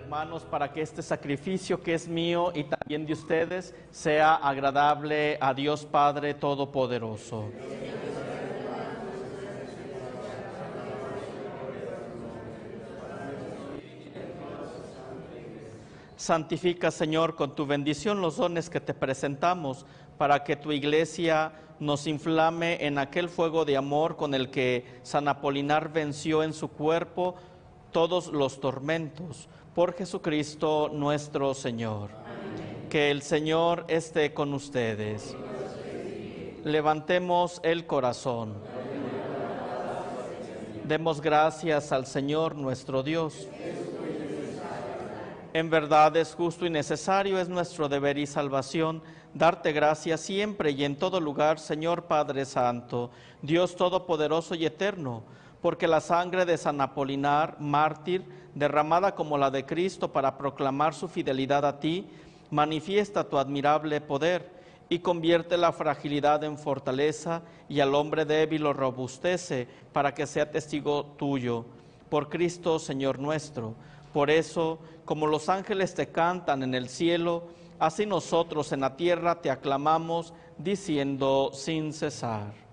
Hermanos, para que este sacrificio que es mío y también de ustedes sea agradable a Dios Padre Todopoderoso. Santifica, Señor, con tu bendición los dones que te presentamos, para que tu iglesia nos inflame en aquel fuego de amor con el que San Apolinar venció en su cuerpo todos los tormentos. Por Jesucristo nuestro Señor. Amén. Que el Señor esté con ustedes. Levantemos el corazón. Demos gracias al Señor nuestro Dios. En verdad es justo y necesario, es nuestro deber y salvación, darte gracias siempre y en todo lugar, Señor Padre Santo, Dios Todopoderoso y Eterno, porque la sangre de San Apolinar, mártir, derramada como la de Cristo para proclamar su fidelidad a ti, manifiesta tu admirable poder y convierte la fragilidad en fortaleza y al hombre débil lo robustece para que sea testigo tuyo. Por Cristo, Señor nuestro. Por eso, como los ángeles te cantan en el cielo, así nosotros en la tierra te aclamamos, diciendo sin cesar.